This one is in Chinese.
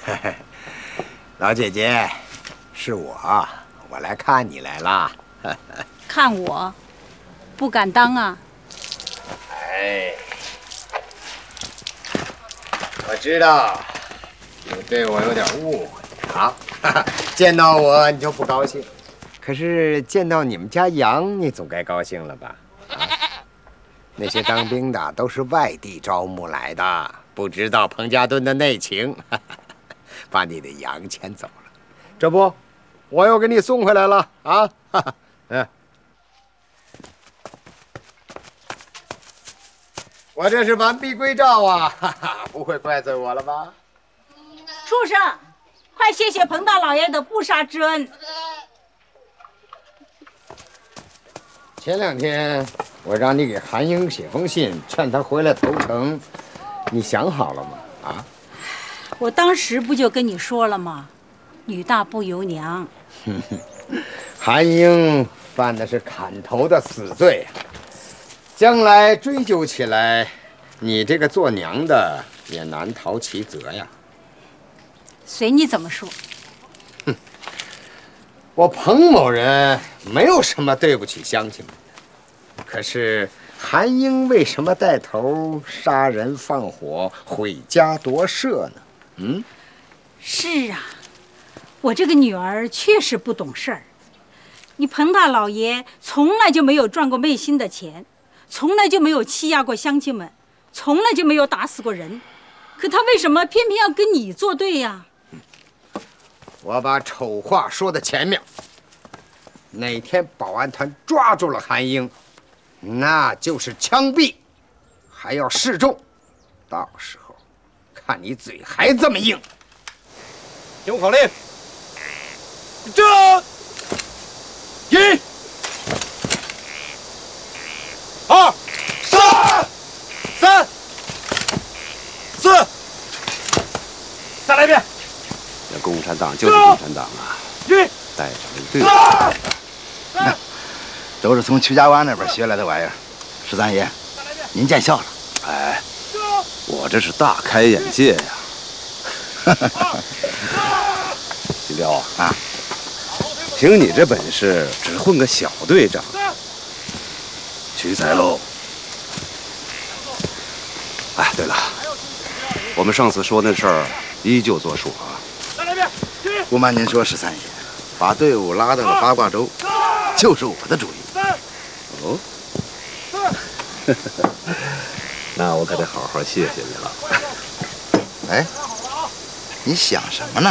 老姐姐，是我来看你来了。 看我，不敢当啊。 哎，我知道你对我有点误会啊。见到我你就不高兴，可是见到你们家羊，你总该高兴了吧？啊，那些当兵的都是外地招募来的，不知道彭家墩的内情，把你的羊牵走了。这不，我又给你送回来了啊！嗯，我这是完璧归赵啊，不会怪罪我了吧？ 畜生，快谢谢彭大老爷的不杀之恩。 前2天我让你给韩英写封信，劝他回来投诚，你想好了吗？啊？ 我当时不就跟你说了吗？女大不由娘。 韩英犯的是砍头的死罪，将来追究起来，你这个做娘的也难逃其责呀。 随你怎么说。 我彭某人没有什么对不起乡亲们的，可是韩英为什么带头杀人放火、毁家夺舍呢？嗯， 是啊，我这个女儿确实不懂事儿。你彭大老爷从来就没有赚过昧心的钱，从来就没有欺压过乡亲们，从来就没有打死过人，可他为什么偏偏要跟你作对呀？ 我把丑话说在前面，哪天保安团抓住了韩英，那就是枪毙，还要示众，到时候看你嘴还这么硬。 听我口令，这1、2、3、4，再来一遍。 这共产党就是共产党啊！带上一队， 都是从曲家湾那边学来的玩意儿。13爷，您见笑了。 哎，我这是大开眼界呀！金彪啊，凭你这本事，只混个小队长，屈才喽。哎，对了，我们上次说那事儿依旧作数啊。 不瞒您说，13爷，把队伍拉到了八卦洲，就是我的主意。 哦，那我可得好好谢谢你了。 哎，你想什么呢？